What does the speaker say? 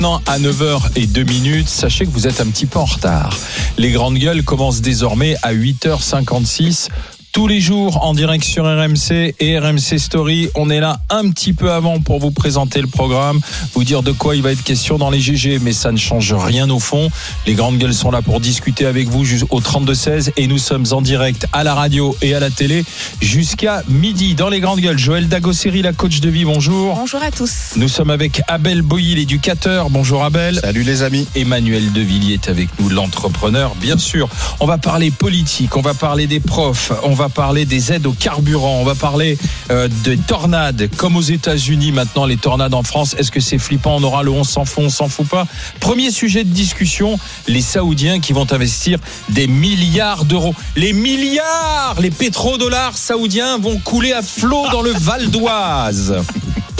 Maintenant, à 9h02, sachez que vous êtes un petit peu en retard. Les grandes gueules commencent désormais à 8h56. Tous les jours en direct sur RMC et RMC Story. On est là un petit peu avant pour vous présenter le programme, vous dire de quoi il va être question dans les GG, mais ça ne change rien au fond. Les grandes gueules sont là pour discuter avec vous jusqu'au 32-16 et nous sommes en direct à la radio et à la télé jusqu'à midi. Dans les grandes gueules, Joël Dagosseri, la coach de vie, bonjour. Bonjour à tous. Nous sommes avec Abel Boilly, l'éducateur. Bonjour Abel. Salut les amis. Emmanuel Devilliers est avec nous, l'entrepreneur, bien sûr. On va parler politique, on va parler des profs, on va parler des aides au carburant, on va parler des tornades, comme aux États-Unis maintenant, les tornades en France. Est-ce que c'est flippant? On aura le on s'en fout, on s'en fout pas. Premier sujet de discussion, les Saoudiens qui vont investir des milliards d'euros. Les milliards, les pétrodollars saoudiens vont couler à flot dans le Val d'Oise.